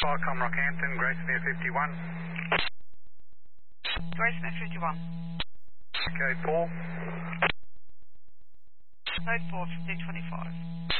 Farcom Rockhampton, Gracemere 51. Gracemere 51. Code 4. Code 4, 1525.